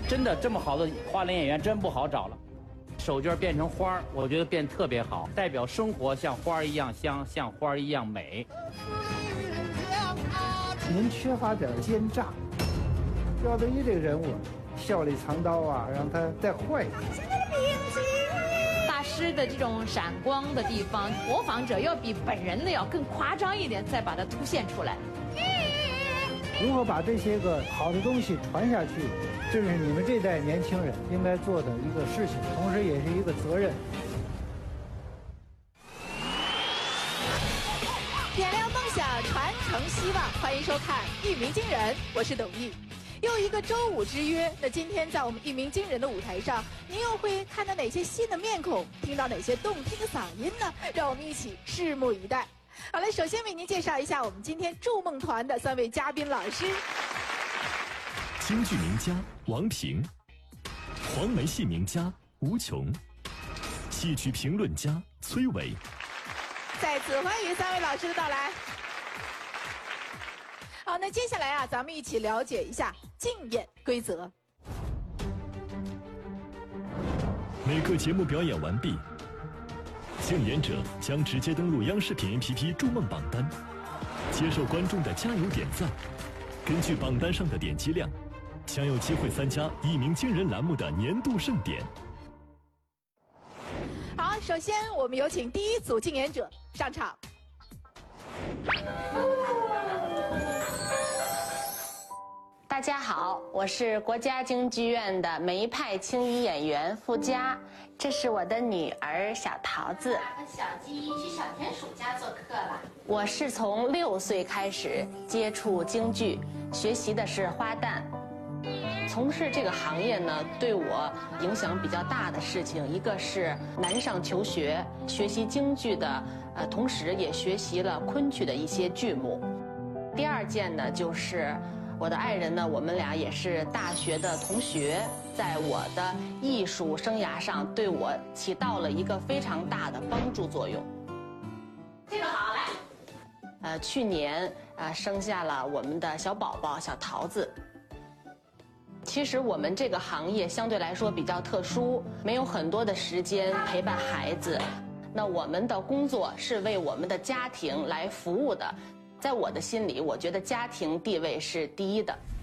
真的这么好的花脸演员真不好找了。手绢变成花儿，我觉得变特别好，代表生活像花儿一样香，像花儿一样美。 您缺乏点奸诈，要等于这个人物笑里藏刀啊，让他再坏一点。 大师的这种闪光的地方，模仿者要比本人的要更夸张一点，再把它凸显出来。 如何把这些个好的东西传下去，这是你们这代年轻人应该做的一个事情，同时也是一个责任。 点亮梦想，传承希望，欢迎收看《一鸣惊人》，我是董毅。又一个周五之约，那今天在我们《一鸣惊人》的舞台上，您又会看到哪些新的面孔，听到哪些动听的嗓音呢？让我们一起拭目以待。好嘞，首先为您介绍一下我们今天筑梦团的3位嘉宾老师。 京剧名家王平，黄梅戏名家吴琼，戏曲评论家崔伟。 再次欢迎3位老师的到来。好，那接下来啊，咱们一起了解一下竞演规则。 每个节目表演完毕，竞演者将直接登录央视品 APP 筑梦榜单，接受观众的加油点赞，根据榜单上的点击量，将有机会参加《一鸣惊人》栏目的年度盛典。 好，首先我们有请第一组竞演者上场。 大家好，我是国家京剧院的梅派青衣演员傅佳，这是我的女儿小桃子。 小鸡去小田鼠家做客了。 我是从6岁开始接触京剧，学习的是花旦。从事这个行业呢，对我影响比较大的事情，一个是南上求学，学习京剧的，同时也学习了昆曲的一些剧目。第二件呢，就是我的爱人呢，我们俩也是大学的同学，在我的艺术生涯上对我起到了一个非常大的帮助作用。 这个好，来。 去年生下了我们的小宝宝小桃子。其实我们这个行业相对来说比较特殊，没有很多的时间陪伴孩子。那我们的工作是为我们的家庭来服务的。在我的心里，我觉得家庭地位是第一的。